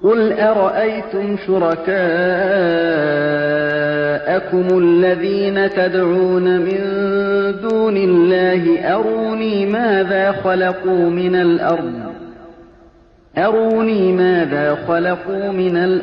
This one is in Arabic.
قُلْ أَرَأَيْتُمْ شُرَكَاءَكُمُ الَّذِينَ تَدْعُونَ مِن دُونِ اللَّهِ أَرُونِي مَاذَا خَلَقُوا مِنَ الْأَرْضِ